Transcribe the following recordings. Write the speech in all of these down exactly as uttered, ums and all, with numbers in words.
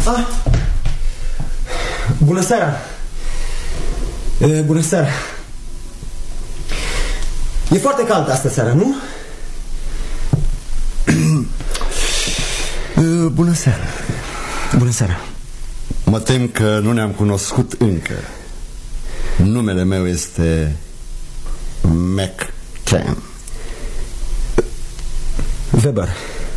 Ah. Bună seara. E, bună seara. E foarte cald astă seara, nu? e, Bună seara. Bună seara. Mă tem că nu ne-am cunoscut încă. Numele meu este McCann. Weber.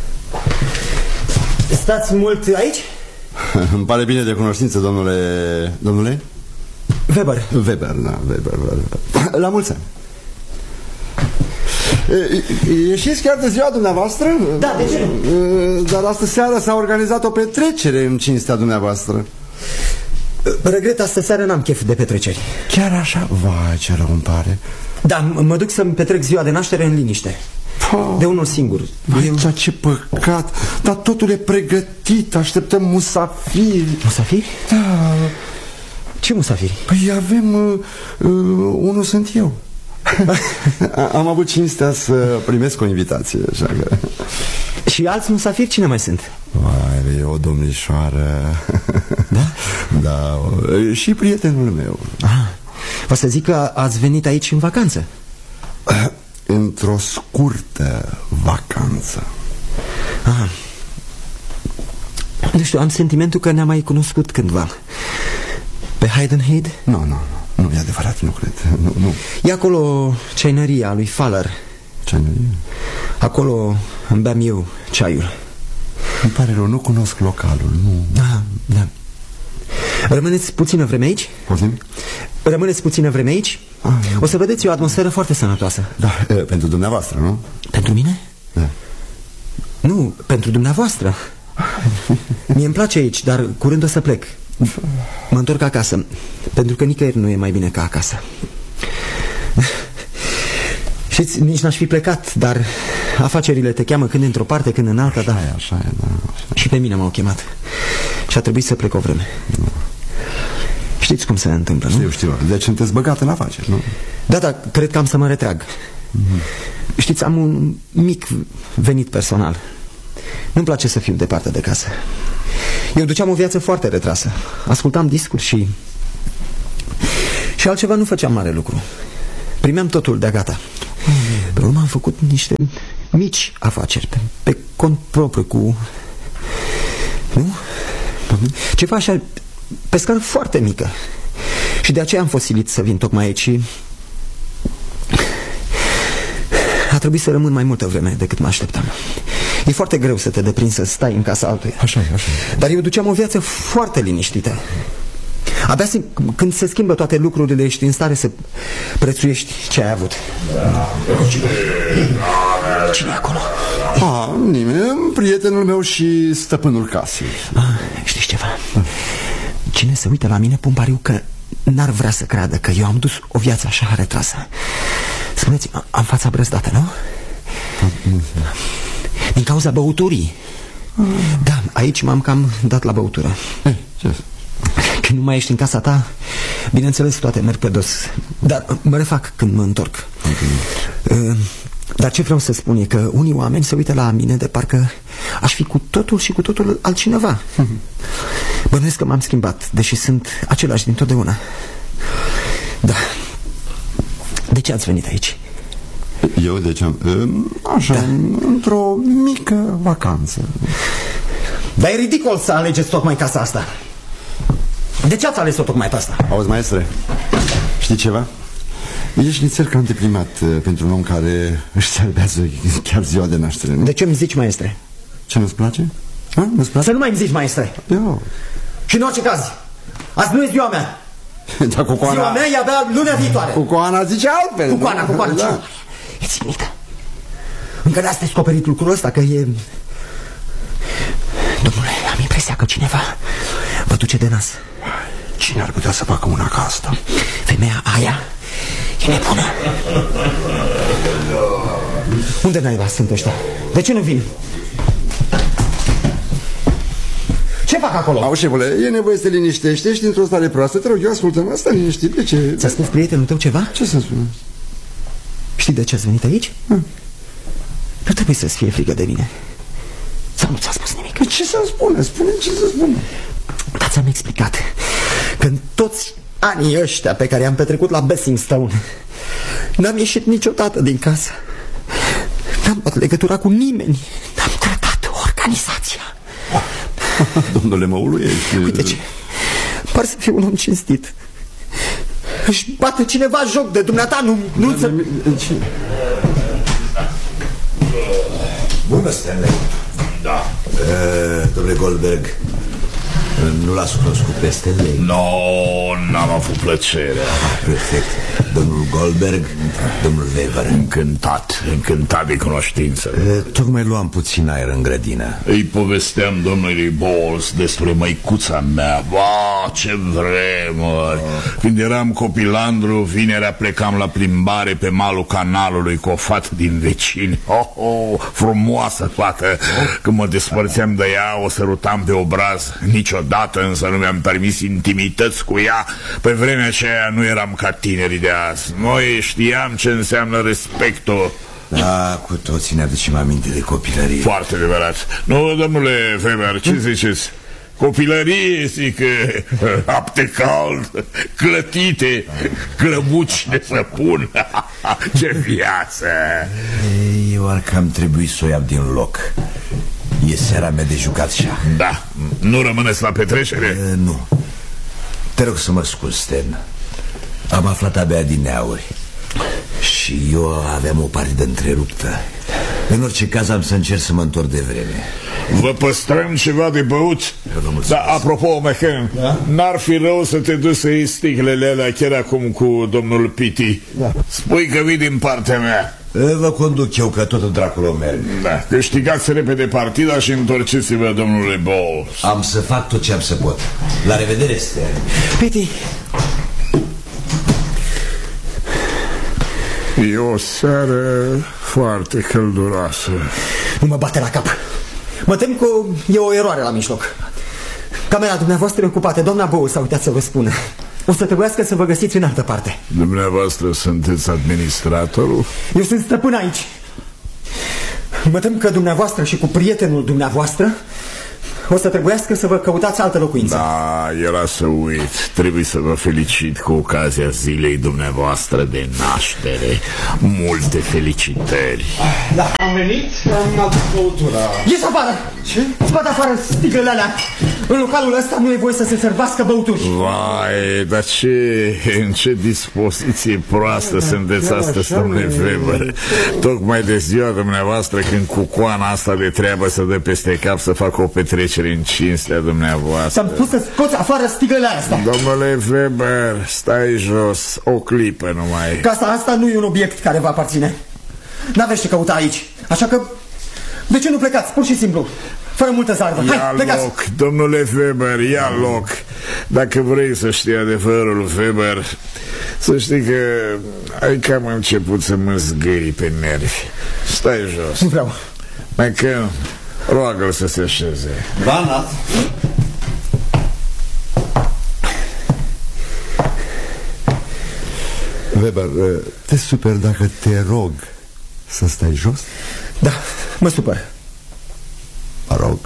Stați mult aici? Îmi pare bine de cunoștință, domnule... Domnule? Weber. Weber, da, Weber, Weber. La mulți ani. Ieșiți chiar de ziua dumneavoastră? Da, de ce nu? Dar astă seară s-a organizat o petrecere în cinstea dumneavoastră. Regret, astă seară n-am chef de petreceri. Chiar așa? Vai, ce rău îmi pare. Da, mă duc să-mi petrec ziua de naștere în liniște. De unul singur. Vai, Eu... ce păcat. Dar totul e pregătit. Așteptăm musafiri. Musafiri? Da. Ce musafiri? Păi avem uh, uh, unul sunt eu. Am avut cinstea să primesc o invitație, așa că... Și alți musafiri cine mai sunt? Vai, e o domnișoară. Da? Da, și prietenul meu. Ah, vă să zic că ați venit aici în vacanță. Într-o scurtă vacanță. Ah. Nu știu, am sentimentul că ne-am mai cunoscut cândva. Pe Heidenhead? Nu, nu, nu, nu e adevărat, nu cred. Nu, nu. E acolo ceaineria lui Faller. Ceaineria? Acolo îmi beam eu ceaiul. Îmi pare rău, nu cunosc localul, nu. Da, da. Rămâneți puțină vreme aici? Poftim? Rămâneți puțină vreme aici? Ah, o să vedeți o atmosferă foarte sănătoasă. Da, e, pentru dumneavoastră, nu? Pentru mine? Da. Nu, pentru dumneavoastră. Mie îmi place aici, dar curând o să plec. Mă întorc acasă, pentru că nicăieri nu e mai bine ca acasă. Știți, nici n-aș fi plecat, dar afacerile te cheamă când într-o parte, când în alta, da. Așa e, așa e, da. Așa. Și pe mine m-au chemat. Și a trebuit să plec o vreme. Da. Știți cum se întâmplă, nu? Știu, știu, deci sunteți băgat în afaceri, nu? Da, da, cred că am să mă retrag. mm-hmm. Știți, am un mic venit personal. Nu-mi place să fiu departe de casă. Eu duceam o viață foarte retrasă. Ascultam discuri și... Și altceva nu făceam mare lucru. Primeam totul de-a gata. mm. Pe urmă am făcut niște mici afaceri Pe, pe cont propriu cu... Nu? Mm-hmm. Ceva așa, pe scară foarte mică. Și de aceea am fost silit să vin tocmai aici. A trebuit să rămân mai multă vreme decât mă așteptam. E foarte greu să te deprinzi să stai în casa altuia. Așa e, așa e. Dar eu duceam o viață foarte liniștită. Abia când se schimbă toate lucrurile, ești în stare să prețuiești ce ai avut. Cine e acolo? A, nimeni, prietenul meu și stăpânul casei. Ah, știți ceva? Cine se uită la mine, pun pariu că n-ar vrea să creadă că eu am dus o viață așa retrasă. Spuneți, am fața brăzdată, nu? Din cauza băuturii. Da, aici m-am cam dat la băutură. Ce? Când nu mai ești în casa ta, bineînțeles toate merg pe dos. Dar mă refac când mă întorc. Okay. Dar ce vreau să spun e că unii oameni se uită la mine de parcă aș fi cu totul și cu totul altcineva. Bănuiesc că m-am schimbat, deși sunt același dintotdeauna. Da. De ce ați venit aici? Eu de ce am... Așa, da. Într-o mică vacanță. Dar e ridicol să alegeți tocmai casa asta. De ce ați ales-o tocmai pe asta? Auzi, maestre, știi ceva? Ești nițel ca anteprimat pentru un om care își salvează chiar ziua de naștere, nu? De ce îmi zici, maestre? Ce, nu-ți place? Ha? Nu-ți place? Să nu mai îmi zici, maestre. Eu. Și în orice caz, azi nu e ziua mea. Da, cu Coana... Ziua mea e abia lunea viitoare. Cu Coana zice altfel. Cu Coana, cu Coana, da. Ce? E ținită. Încă n-ați descoperit lucrul ăsta, că e... Domnule, am impresia că cineva vă duce de nas. Cine ar putea să facă una ca asta? Femeia aia e nebună. Unde naiba sunt ăștia? De ce nu vin? Ce fac acolo? Au, șefule, e nevoie să te liniștești. Ești într-o stare proastă, te rog, eu ascultă-mă. Asta liniștit, de ce? Ți-a spus prietenul tău ceva? Ce să spune? Știi de ce ați venit aici? Hmm. Nu trebuie să-ți fie frică de mine. Sau nu ți-a spus nimic? Ce să spune? Spune ce să spune. ți-am explicat că în toți anii ăștia pe care i-am petrecut la Basingstown n-am ieșit niciodată din casă. N-am luat legătura cu nimeni. N-am tratat organizația. Domnule, mă uluiești. Uite ce, par să fiu un om cinstit. Își bate cineva joc de dumneata, nu, nu să... Bună, Stanley. Da. uh, Domnule Goldberg, nu l-ați cunoscut pe Stanley? No, n-am avut plăcerea. Ah, perfect. Domnul Goldberg, domnul Weber. Încântat, încântat de cunoștință. uh, Tocmai luam puțin aer în grădină. Îi povesteam domnului Bowles despre măicuța mea. Ba, ce vremuri! Când eram copilandru, vinerea plecam la plimbare pe malul canalului cu o fată din vecini. Oh, oh, frumoasă fată. Când mă despărțeam de ea, o sărutam pe obraz. Niciodată însă nu mi-am permis intimități cu ea. Pe vremea aceea nu eram ca tinerii de azi. Noi știam ce înseamnă respectul. Da, cu toții ne aducem aminte de copilărie. Foarte adevărat. Nu, domnule Weber, ce ziceți? Copilărie, zic, apte cald, clătite, clăbuci de săpun. Ce viață! Eu ar cam trebui să o iau din loc. E seara mea de jucat șah. Da, nu rămâneți la petrecere? uh, Nu. Te rog să mă scuzi, Stan. Am aflat abia dineauri și eu aveam o partidă întreruptă. În orice caz am să încerc să mă întorc de vreme. Vă păstrăm ceva de băut? Da, apropo, McCann, da? N-ar fi rău să te duci să iei sticlele alea chiar acum cu domnul Pitti. Da. Spui că vii din partea mea. Vă conduc eu, că tot în dracul merg. Da, câștigați repede partida și întorceți-vă, domnule Bowles. Am să fac tot ce am să pot. La revedere, Stan. Pitti, e o seară foarte călduroasă. nu mă bate la cap. Mă tem că e o eroare la mijloc. Camera dumneavoastră e ocupată. Doamna Bowles a uitat să vă spună. O să trebuiască să vă găsiți în altă parte. Dumneavoastră sunteți administratorul? Eu sunt stăpân aici. Mă tem că dumneavoastră și cu prietenul dumneavoastră o să trebuiască să vă căutați altă locuință. Da, era să uit. Trebuie să vă felicit cu ocazia zilei dumneavoastră de naștere. Multe felicitări. Da, am venit, am adus băutura. Ieși afară! Ce? Scoate afară sticlele alea! În localul ăsta nu e voie să se servească băuturi. Vai, dar ce, în ce dispoziție proastă sunteți astăzi, domnule Weber. Tocmai de ziua dumneavoastră, când cucoana asta de treabă să dă peste cap să facă o petrecere în cinstea dumneavoastră. Ți-am spus să scoți afară sticlele astea. Domnule Weber, stai jos, o clipă numai. Casa asta nu e un obiect care vă aparține. N-aveți ce căuta aici. Așa că, de ce nu plecați, pur și simplu? Fără multă zarvă. Hai, ia plecați. loc, domnule Weber, ia loc. Dacă vrei să știi adevărul, Weber, să știi că ai cam început să mă zgâri pe nervi. Stai jos. Nu vreau. McCann, roagă-l să se așeze. Vana. Weber, te super dacă te rog să stai jos? Da, mă supăr. Mă rog.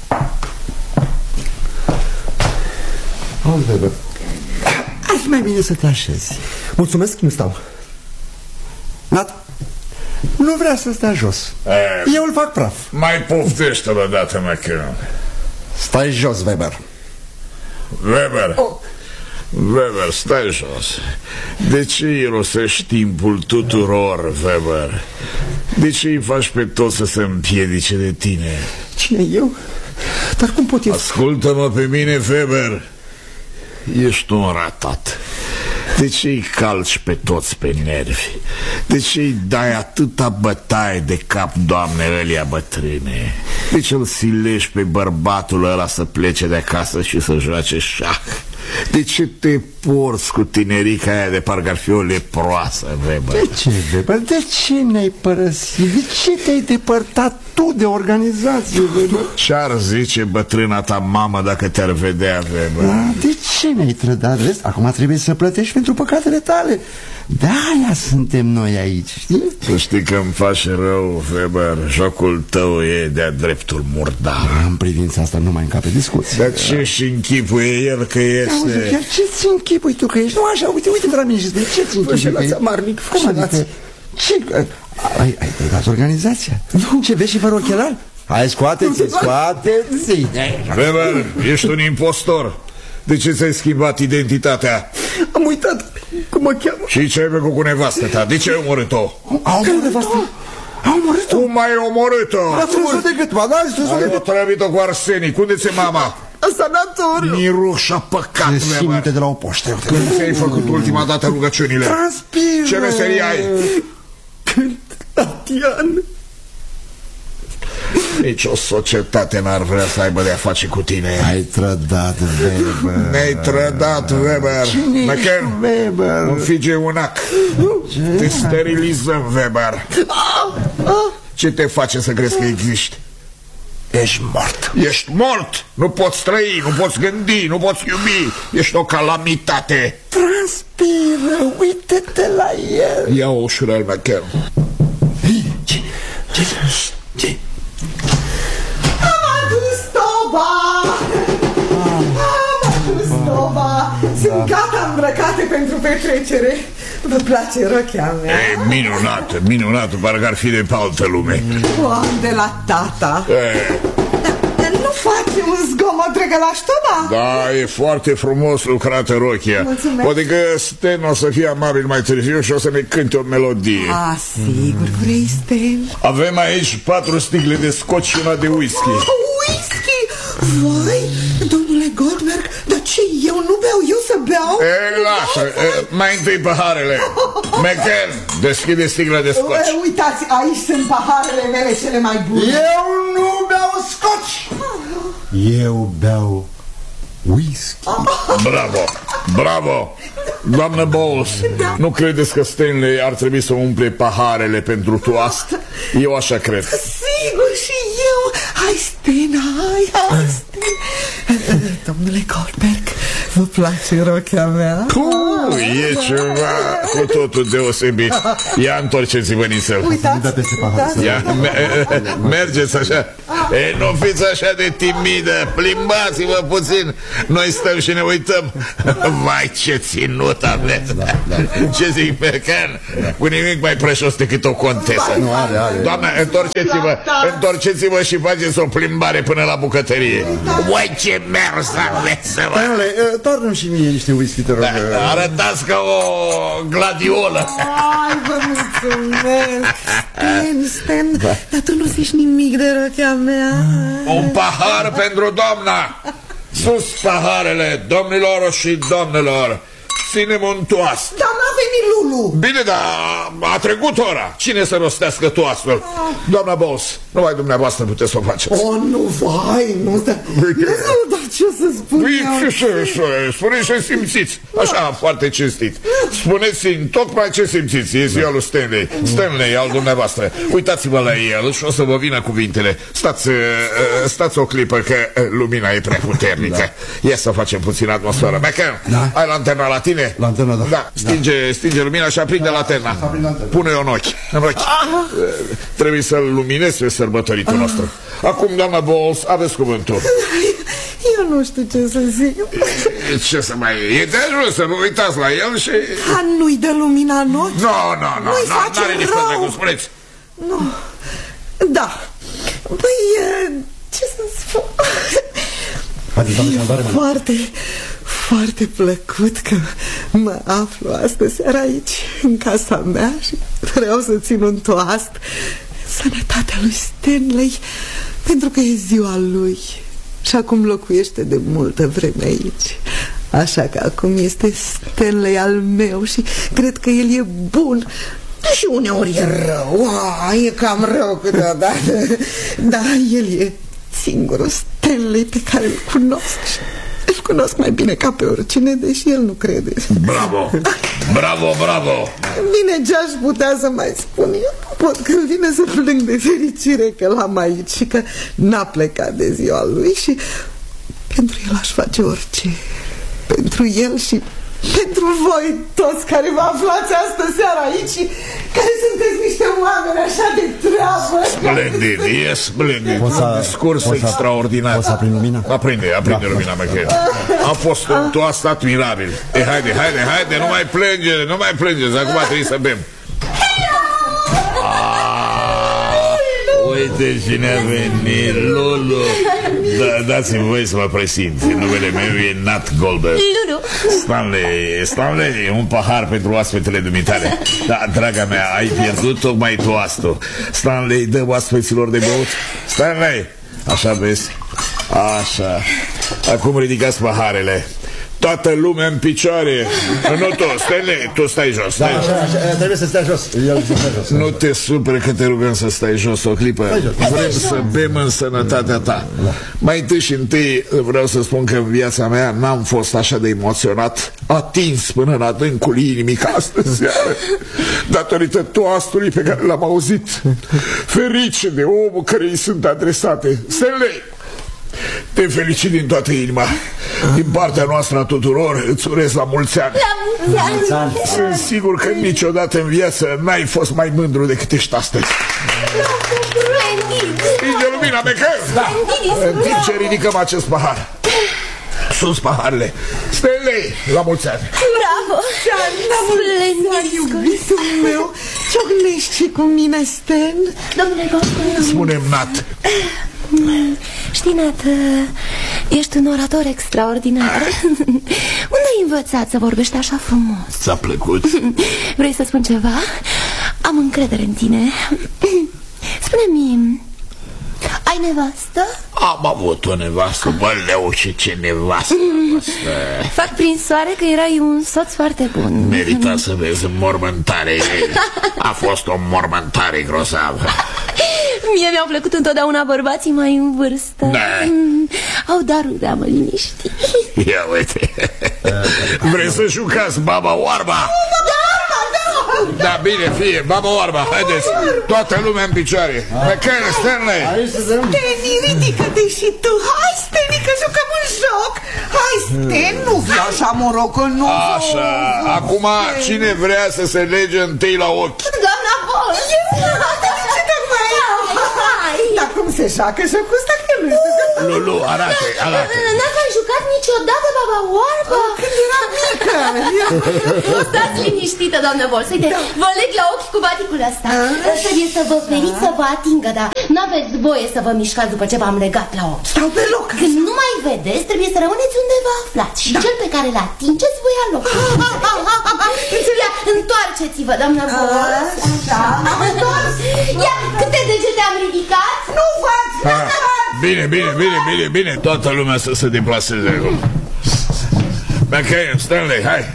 Auzi, Weber, ar fi mai bine să te așezi. Mulțumesc, nu stau. Nat, nu vrea să stea jos. E, Eu îl fac praf. mai poftește-l odată, McCann. Stai jos, Weber. Weber, oh. Weber, stai jos. De ce irosești timpul tuturor, Weber? De ce îi faci pe toți să se împiedice de tine? Cine eu? Dar cum pot eu? Ascultă-mă pe mine, Weber. Ești un ratat. De ce îi calci pe toți pe nervi? De ce îi dai atâta bătaie de cap, Doamne, ălia bătrâne? De ce îl silești pe bărbatul ăla să plece de acasă și să joace șah? De ce te porți cu tinerica aia de parcă ar fi o leproasă, Weber? De ce, Weber? De ce ne-ai părăsit? De ce te-ai depărtat tu de organizație, Weber? Ce-ar zice bătrâna ta mamă dacă te-ar vedea, Weber? De ce mi-ai trădat, vezi? Acum trebuie să plătești pentru păcatele tale. De-aia suntem noi aici, știi? Tu știi că îmi face rău, Weber. Jocul tău e de-a dreptul murdar. În privința asta nu mai încape discuție. Dar ce-și închipuie el că este? Auzi, chiar ce-ți închipui tu că ești? Nu așa, uite, uite de la mine și spune, ce-ți închipui că ești? Amarnic, cum adică? Ce? Ai, ai plecat organizația? Nu. Ce, vezi și fără ochelari? Hai, scoateți-i, scoateți-i. Weber, ești un impostor. De ce ți-ai schimbat identitatea? Am uitat cum mă cheamă. Și ce ai făcut cu nevastă ta? De ce ai omorât-o? Au omorât-o? Au omorât-o? Cum ai omorât-o? A strâns-o de gât, ba, n-ai strâns-o de Ai gât. otrăvit-o cu arsenic. Unde ți-e mama? În sanatoriu. Miruș și-a păcat, Simte de la o poștă. Când ți-ai făcut ultima dată rugăciunile? Transpiră. Ce meserie ai? Când Tatian. Nici o societate n-ar vrea să aibă de-a face cu tine. Ai trădat, Weber. Ne-ai trădat, Weber. McCann, Weber? un figeunac. Te sterilizăm, Weber. Ce te face să crezi că existi? Ești mort. Ești mort. Nu poți trăi, nu poți gândi, nu poți iubi. Ești o calamitate. Transpiră, uite-te la el. Ia-o ușurel, McCann. Ce? Ce? Ce? Am adus toba! Am adus toba! Sunt gata îmbrăcate pentru petrecere. Vă place rochea mea? E minunată, minunată, parcă ar fi de pe altă lume. O am de la tata. E, Dar nu face un zgomot drăgălaș toba? da, e foarte frumos lucrată rochia. Mulțumesc. Poate că Sten o să fie amabil mai târziu și o să ne cânte o melodie. A, sigur, vrei, Sten? Avem aici patru sticle de scotch și una de whisky. Whisky! Vai, domnule Goldberg, dar ce, eu nu beau, eu să beau? E, lasă, e, mai întâi paharele. McCann, deschide sticla de scotch. E, uitați, aici sunt paharele mele cele mai bune. Eu nu beau scotch. Eu beau whisky. Bravo, bravo. Doamnă Bowles, Da. nu credeți că Stanley ar trebui să umple paharele pentru toast? Eu așa cred. Sigur, și eu. Hai, Sten, hai, hai, Sten. Domnule Goldberg, vă place rochea mea? Uu, e ceva cu totul deosebit. Ia întorceți-vă nițel. Uitați, Da peste pahar. uitați. Ia, me mergeți așa. E, nu fiți așa de timidă. Plimbați-vă puțin. Noi stăm și ne uităm. Vai, ce ținut aveți. Ce zic, McCann? Cu nimic mai preșos decât o contesă. Nu, are, are. Doamna, întorceți-vă. Întorceți-vă și faceți o plimbare până la bucătărie. Uai, ce mers aveți, mă. Stanley, toarnă-mi și mie niște whisky, te rog. Arătați ca o gladiolă. Ai, vă mulțumesc. Sten, Sten, dar tu nu zici nimic de rochea mea. Un pahar pentru doamna. Sus paharele, domnilor și domnilor. Ținem un toast. Dar n-a venit Lulu. Bine, dar a trecut ora. Cine să rostească toastul? Doamna Bowles, numai dumneavoastră puteți să o faceți. Oh, nu, vai, nu, dar, dar ce să spun Păi, eu? ce să, să spuneți ce simțiți. Așa, foarte cinstit. Spuneți-mi tocmai ce simțiți. E ziua lui Stanley. Stanley, al dumneavoastră. Uitați-vă la el și o să vă vină cuvintele. Stați, uh, stați o clipă că uh, lumina e prea puternică. Da. Ia să facem puțin atmosferă. McCann, Da. ai lanterna la tine? Lanterna, da. Da, stinge, stinge lumina și aprinde da, lanterna. Pune-o în ochi. În ochi. Ah. Trebuie să-l luminezi pe sărbătoritul ah. nostru. Acum, doamna Bowles, aveți cuvântul. Eu nu știu ce să zic. Ce să mai... E de ajuns să vă uitați la el și... A, nu-i dă lumina în ochi? Nu, nu, nu, Nu-i nu, face n-are nici rău. pe cum spuneți. Nu. Da. Păi, e, ce să spun? E foarte, foarte plăcut că mă aflu astă seara aici, în casa mea, și vreau să țin un toast sănătatea lui Stanley, pentru că e ziua lui și acum locuiește de multă vreme aici. Așa că acum este Stanley al meu și cred că el e bun. Și uneori e rău. A, e cam rău câteodată. Dar el e singurul Stanley pe care îl cunosc. Îl cunosc mai bine ca pe oricine, deși el nu crede. Bravo, bravo, bravo. Bine, ce aș putea să mai spun eu? Pot că îmi vine să plâng de fericire că l-am aici și că n-a plecat de ziua lui și pentru el aș face orice. Pentru el și pentru voi toți care vă aflați astă seară aici, care sunteți niște oameni așa de treabă. Splendid, e splendid. Un discurs extraordinar. Poți să aprind lumina? Aprinde, aprinde lumina, Michael. A fost un toast admirabil. E, haide, haide, haide, nu mai plânge, nu mai plângeți. Acum trebuie să bem. Uite cine a venit, Lulu. Da, dați-mi voie să mă prezint. Numele meu e Nat Goldberg. Lulu. Stanley, Stanley, un pahar pentru oaspetele dumitale. Da, draga mea, ai pierdut tocmai toastul. Stanley, dă oaspeților de băut. Stanley, așa vezi. Așa. Acum ridicați paharele. Toată lumea în picioare. Nu tu, Stanley, tu stai jos. Stai da, așa, așa, trebuie să stai jos. El să stai jos. Nu te supere că te rugăm să stai jos o clipă. Vrem să bem în sănătatea ta. Da. Mai întâi și întâi vreau să spun că în viața mea n-am fost așa de emoționat, atins până în adâncul inimii ca astăzi seară, datorită toastului pe care l-am auzit. Ferice de omul care îi sunt adresate. Stanley, te felicit din toată inima. Din partea noastră a tuturor îți urez la mulți ani. La mulți ani. Sunt sigur că niciodată în viață n-ai fost mai mândru decât ești astăzi. Stinge lumina, Michael. Da. În timp ce ridicăm acest pahar, sus paharele. Stanley, la mulți ani. Bravo. Splendid, iubitul meu. Ciocnești și cu mine, Stan? Domnule Goldberg. Spune-mi, Nat. Știi, Nat, ești un orator extraordinar. Unde ai învățat să vorbești așa frumos? Ți-a plăcut? Vrei să spun ceva? Am încredere în tine. Spune-mi, ai nevastă? Am avut o nevastă, bă, leu, și ce nevastă. Fac prin soare că erai un soț foarte bun. Merita să vezi mormântare. A fost o mormântare grozavă. Mie mi-au plăcut întotdeauna bărbații mai în vârstă. Da. Au darul de a mă liniști. Ia uite. Vrei să jucați Baba Oarba? Da, bine, fie, Baba Oarba, haideți. Toată lumea în picioare. Michael, Stanley. Steni, ridică-te și tu. Hai, Steni, că jucăm un joc. Hai, Steni, nu fi așa morocul, nu. Așa, acum cine vrea să se lege întâi la ochi? Doamna Bol. Dar cum se joacă jocul ăsta? Lulu, arate, arate. N-ați mai jucat niciodată Baba Oarba? Când eram mică. Stați liniștită, doamnă Bols. Uite, vă leg la ochi cu baticul ăsta. Trebuie să vă feriți să vă atingă, dar n-aveți voie să vă mișcați după ce v-am legat la ochi. Stau pe loc. Când nu mai vedeți, trebuie să rămâneți unde vă aflați. Și cel pe care îl atingeți voi ia loc. Ia, întoarceți-vă, doamnă Bols. Așa, am întors. Ia, câte degete am ridicat? Nu fac. Bine, bine, bine, bine, bine. Toată lumea să se deplaseze acum. McCain, Stanley, hai.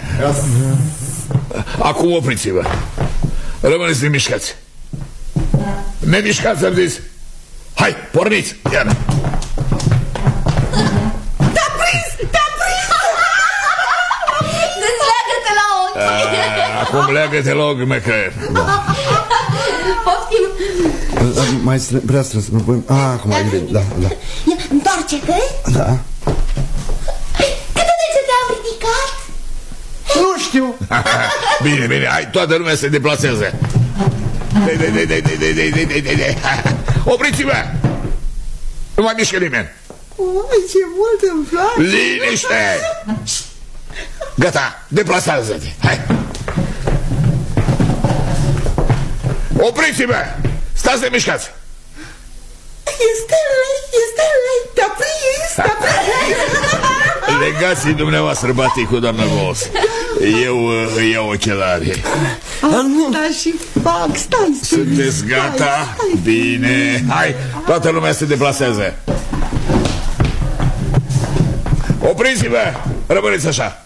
Acum opriți-vă. Rămâneți nemișcați. Nemișcați, am zis. Hai, porniți, iară. Te-a prins, te-a prins. Deci leagă-te la ochi. Acum leagă-te la ochi, McCain. Poftim. Mai prea strâns. Ah, acum ai venit, da, da. Întoarce-te. Da. Câte degete am ridicat? Nu știu. Bine, bine, hai, toată lumea se deplasează. Opriți-vă! Nu mai mișcă nimeni. Oi, ce mult îmi place. Liniște! Gata, deplasează-te. Hai. Opriți-vă! Stați de mișcați! Este lei, este lei. Te-a prins, te-a prins. Legați-i dumneavoastră baticul, doamnă Bols. Eu uh, îi iau ochelari. Da, și fac, stai. Sunteți gata? Bine. Hai, toată lumea se deplasează. Opriți-vă! Rămâneți așa.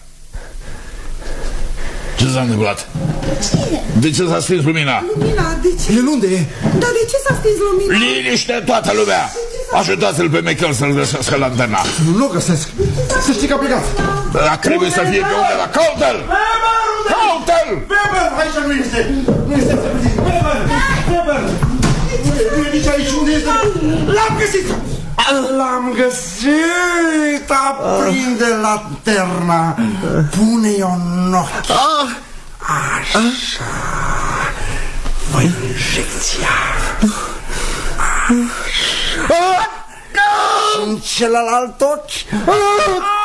Ce s-a întâmplat? De ce s-a stins lumina? Lumina, de ce? El unde e? Dar de ce s-a stins lumina? Liniște toată lumea! Ajutați-l pe Michael să-l găsească lanterna. Nu găsesc. Să știi că a plecat. Dar trebuie să fie pe undeva. Caută-l! Caută-l! Weber! Aici nu este. Nu este. Weber! Weber! Nu e nici aici. Unde este? L-am găsit! L-am găsit! Aprinde lanterna! Pune-i-o în ochi! Așa! Voi injecția! Așa! În celălalt ochi!